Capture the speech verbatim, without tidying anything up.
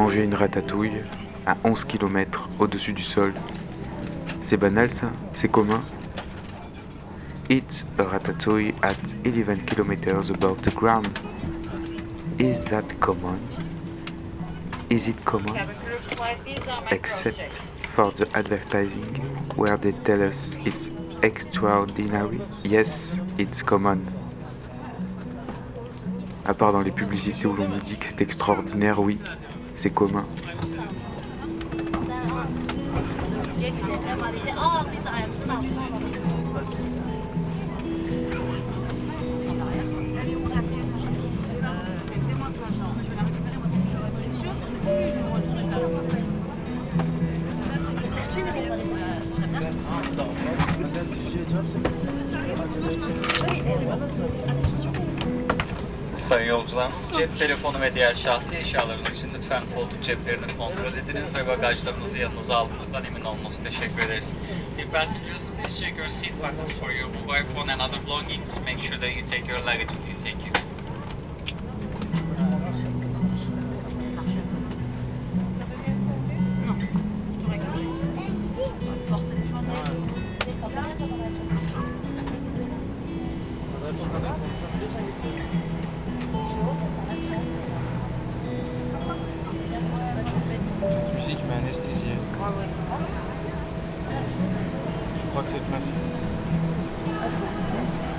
manger une ratatouille à onze kilomètres au-dessus du sol. C'est banal ça? C'est commun? Eat a ratatouille at eleven kilometers above the ground. Is that common? Is it common? Except for the advertising where they tell us it's extraordinary. Yes, it's common. À part dans les publicités où l'on nous dit que c'est extraordinaire, oui, c'est commun. Sayın yolcularımız, cep telefonu ve diğer şahsi eşyalarınız için lütfen koltuk ceplerini kontrol ediniz ve bagajlarınızı yanınıza aldığınızdan emin olmanızı teşekkür ederiz. Dear passengers, please check your seat pockets for your mobile phone and other belongings. Make sure that you take your luggage with you. Thank you. Cette musique m'a anesthésié. Je crois que c'est le principe.